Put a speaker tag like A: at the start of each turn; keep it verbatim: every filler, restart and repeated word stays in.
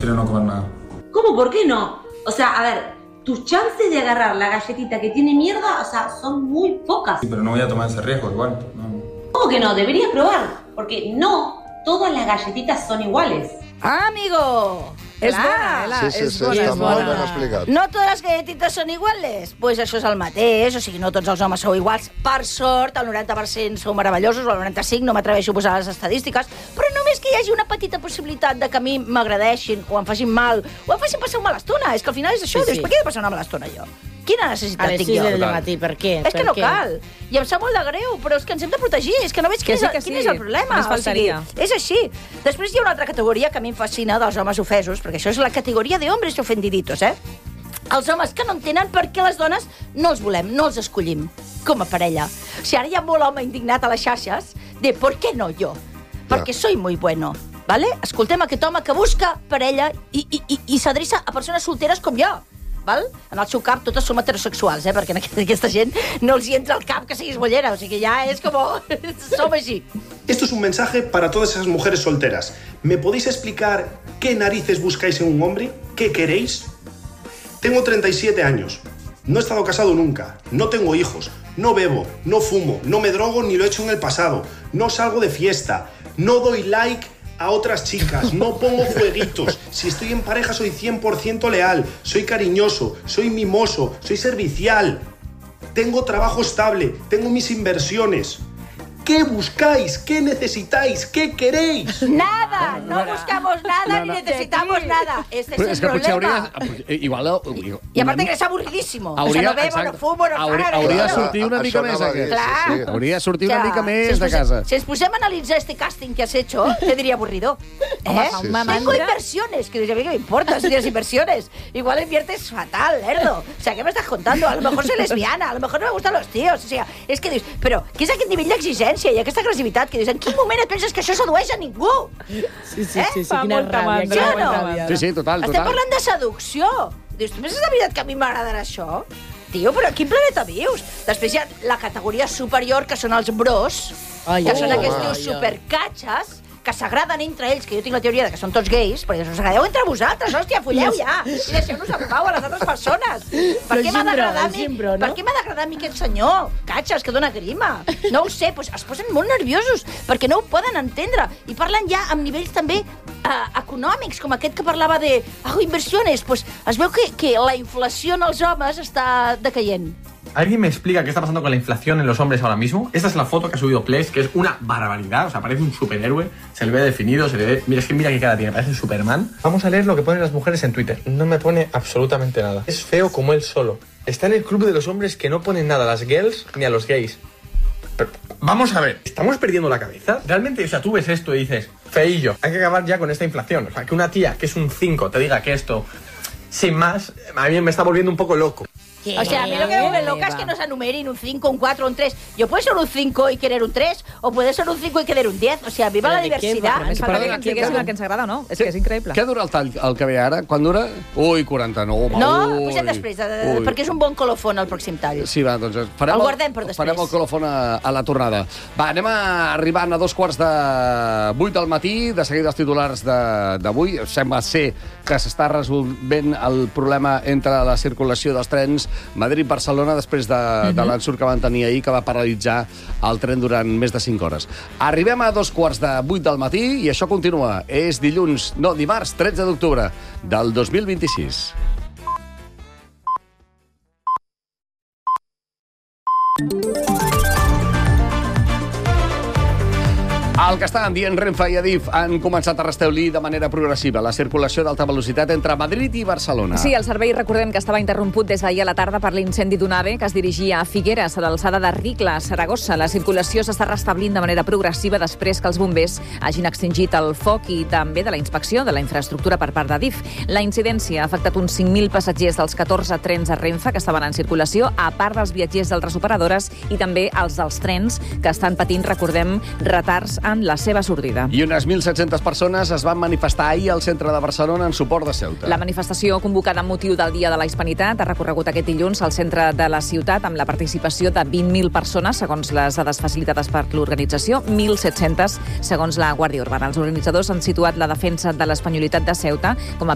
A: Prefiero no comer nada.
B: ¿Cómo? ¿Por qué no? O sea, a ver, tus chances de agarrar la galletita que tiene mierda, o sea, son muy pocas.
A: Sí, pero no voy a tomar ese riesgo igual. No.
B: ¿Cómo que no? Deberías probar, porque no todas las galletitas son iguales.
C: Ah, amigo!
D: És
C: Clar.
D: bona, Ela,
E: Sí, sí,
D: és
E: sí,
D: bona,
E: està
D: és
E: molt
D: bona.
E: ben explicat.
C: No totes les galletites són iguales? Doncs pues això és el mateix, o sigui, no tots els homes sou iguals. Per sort, el noranta per cent sou meravellosos, o el noranta-cinc, no m'atreveixo a posar les estadístiques, però només que hi hagi una petita possibilitat de que a mi m'agradeixin, o em facin mal, o em facin passar una mala estona. És que al final és això,
D: Sí,
C: dius,
D: sí.
C: per què he de passar una mala estona jo? Quina necessitat
D: A les
C: tinc
D: sis
C: jo?
D: del matí, per què?
C: És que
D: Per
C: no
D: què?
C: cal. I em sap molt de greu, però és que ens hem de protegir. És que no veig
D: Que
C: quin,
D: sí,
C: és,
D: que
C: el, quin
D: sí.
C: és el problema.
D: Només faltaria.
C: O sigui, és així. Després hi ha una altra categoria que a mi em fascina dels homes ofesos, perquè això és la categoria de hombres ofendiditos, eh? Els homes que no entenen per què les dones no els volem, no els escollim com a parella. O sigui, ara hi ha molt home indignat a les xarxes de ¿por qué no yo? Perquè soy muy bueno. ¿Vale? Escoltem aquest home que busca parella i, i, i, i s'adreça a persones solteres com jo. Val? En el seu cap totes som heterosexuals, eh? Perquè en aquesta gent no els hi entra al cap que siguis bollera. O sigui, ja és com... som així.
F: Esto es un mensaje para todas esas mujeres solteras. ¿Me podéis explicar qué narices buscáis en un hombre? ¿Qué queréis? Tengo treinta y siete años. No he estado casado nunca. No tengo hijos. No bebo. No fumo. No me drogo ni lo he hecho en el pasado. No salgo de fiesta. No doy like a otras chicas. No pongo fueguitos. Si estoy en pareja soy cien por ciento leal. Soy cariñoso. Soy mimoso. Soy servicial. Tengo trabajo estable. Tengo mis inversiones. ¿Qué buscáis? ¿Qué necesitáis? ¿Qué queréis?
C: Nada, no buscamos nada
G: No,
C: ni
G: no.
C: necesitamos nada. Este
G: Però
C: es
G: és
C: el
G: que potser
C: problema.
G: hauria... Igual...
C: I a part que és avorridíssimo.
G: Hauria,
C: o sigui, no bebo,
G: exacte.
C: no fumo, no
G: hauria,
C: fa, no
G: hauria de
C: no.
G: sortir una
E: Això
G: mica més,
E: anava a dir,
G: aquest.
C: sí, sí.
G: Clar. Hauria de sortir
C: O sea,
G: una mica
C: si
G: més
C: ens
G: de
C: posem-
G: casa.
C: Si ens posem a analitzar este casting que has hecho, te diría aburrido. ¿Eh?
D: fa
E: Sí,
D: una
E: sí.
C: Tengo
D: mandra.
C: inversiones, que dices, a mí qué me importa si tienes inversiones. Igual inviertes fatal, lerdo. O sea, ¿qué me estás contando? A lo mejor soy lesbiana, a lo mejor no me gustan los tíos. O sea, és que dius, però què és aquest nivell d'exigència i aquesta agressivitat que dius, en quin moment et penses que això sedueix a ningú?
D: Sí, sí,
C: Eh?
D: sí, sí,
C: Fa
D: quina
C: molta
D: ràbia,
C: mandra,
D: quina
C: molta
D: ràbia.
G: Sí, sí, total,
C: Estem
G: total.
C: parlant de seducció. Dius, tu penses de veritat que a mi m'agradarà això? Tio, però a quin planeta vius? Després hi ha la categoria superior, que són els bros,
D: Ai,
C: que
D: ai,
C: són
D: ai,
C: aquests
D: ai,
C: tios
D: ai.
C: supercatxes, que s'agraden entre ells, que jo tinc la teoria de que són tots gais, perquè us agradeu entre vosaltres, hòstia, folleu ja, i deixeu-nos en pau a les altres persones. Per
D: Però
C: què m'ha
D: gimbro,
C: d'agradar a mi?
D: gimbro, no?
C: Per què m'ha d'agradar a mi aquest senyor? Catxes, que dona grima. No ho sé, doncs es posen molt nerviosos, perquè no ho poden entendre, i parlen ja amb nivells també eh, econòmics, com aquest que parlava de ah, inversiones, pues es veu que, que la inflació en els homes està decaient.
H: ¿Alguien me explica qué está pasando con la inflación en los hombres ahora mismo? Esta es la foto que ha subido Place, que es una barbaridad. O sea, parece un superhéroe. Se le ve definido, se le ve... Mira, es que mira qué cara tiene, parece Superman. Vamos a leer lo que ponen las mujeres en Twitter. No me pone absolutamente nada. Es feo como él solo. Está en el club de los hombres que no ponen nada a las girls ni a los gays. Pero, vamos a ver, ¿estamos perdiendo la cabeza? Realmente, o sea, tú ves esto y dices, feillo, hay que acabar ya con esta inflación. O sea, que una tía que es un cinco te diga que esto, sin más, a mí me está volviendo un poco loco.
C: O sea, a mí lo que me vuelve loca es que nos anumerin un cinco, un cuatro, un tres. Yo puedo ser un cinco y querer un tres, o puede ser un cinco y querer un diez. O sea, viva la
D: Però de què?
C: diversidad.
D: Només falta que
G: Perdona,
D: ens diguessin el que ens agrada o no. És que és increïble.
G: Què dura el tall, el que ve ara? Quan dura? Ui, quaranta-nou, home.
C: No,
G: ui.
C: posem després, de,
G: Ui.
C: perquè és un bon colofon el pròxim tall.
G: Sí, va, doncs farem
C: El guardem per després.
G: Farem el colofon a, a la tornada. Va, anem a arribant a dos quarts de vuit del matí. De seguida els titulars d'avui. Sembla ser que s'està resolvent el problema entre la circulació dels trens Madrid-Barcelona després de,
C: Mhm.
G: de l'ensurt que van tenir ahir, que va paralitzar el tren durant més de cinc hores. Arribem a dos quarts de vuit del matí i això continua. És dilluns, no, dimarts, tretze d'octubre del dos mil vint-i-sis. El que estaven dient Renfe i Adif han començat a restablir de manera progressiva la circulació d'alta velocitat entre Madrid i Barcelona.
D: Sí, el servei, recordem que estava interromput des d'ahir a la tarda per l'incendi d'un AVE que es dirigia a Figueres, a l'alçada de Ricla, a Saragossa. La circulació s'està restablint de manera progressiva després que els bombers hagin extingit el foc i també de la inspecció de la infraestructura per part d'Adif. La incidència ha afectat uns cinc mil passatgers dels catorze trens de Renfe que estaven en circulació, a part dels viatgers d'altres operadores i també els dels trens que estan patint, recordem, retards en la seva sortida.
G: I unes mil set-centes persones es van manifestar ahir al centre de Barcelona en suport de Ceuta.
D: La manifestació convocada amb motiu del Dia de la Hispanitat ha recorregut aquest dilluns al centre de la ciutat amb la participació de vint mil persones, segons les dades facilitades per l'organització, mil set-centes segons la Guàrdia Urbana. Els organitzadors han situat la defensa de l'espanyolitat de Ceuta com a